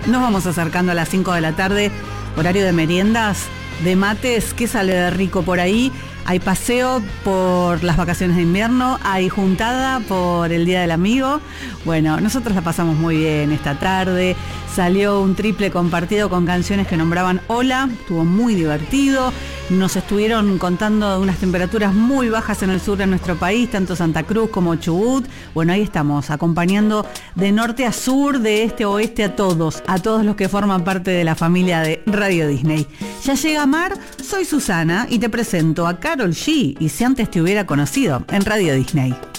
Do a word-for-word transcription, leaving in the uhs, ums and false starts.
Nos vamos acercando a las cinco de la tarde, horario de meriendas, de mates. ¿Qué sale de rico por ahí? Hay paseo por las vacaciones de invierno, hay juntada por el Día del Amigo. Bueno, nosotros la pasamos muy bien esta tarde. Salió un triple compartido con canciones que nombraban Hola, estuvo muy divertido. Nos estuvieron contando de unas temperaturas muy bajas en el sur de nuestro país, tanto Santa Cruz como Chubut. Bueno, ahí estamos, acompañando de norte a sur, de este a oeste a todos, a todos los que forman parte de la familia de Radio Disney. Ya llega Mar, soy Susana y te presento a Karol G, y si antes te hubiera conocido, en Radio Disney.